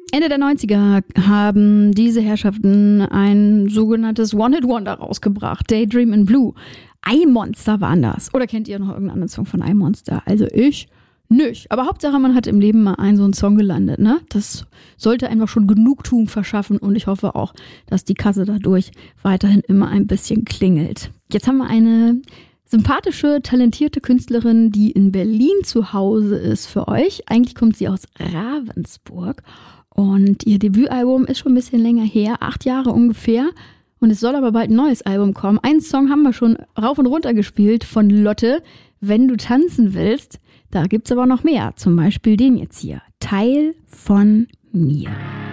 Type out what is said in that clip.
Ende der 90er haben diese Herrschaften ein sogenanntes One-Hit-Wonder rausgebracht. Daydream in Blue. I-Monster waren das. Oder kennt ihr noch irgendeinen anderen Song von I-Monster? Also ich nicht. Aber Hauptsache, man hat im Leben mal so einen Song gelandet, ne? Das sollte einfach schon Genugtuung verschaffen und ich hoffe auch, dass die Kasse dadurch weiterhin immer ein bisschen klingelt. Jetzt haben wir eine sympathische, talentierte Künstlerin, die in Berlin zu Hause ist für euch. Eigentlich kommt sie aus Ravensburg und ihr Debütalbum ist schon ein bisschen länger her, 8 Jahre ungefähr. Und es soll aber bald ein neues Album kommen. Einen Song haben wir schon rauf und runter gespielt von Lotte, Wenn du tanzen willst. Da gibt's aber noch mehr, zum Beispiel den jetzt hier, Teil von mir.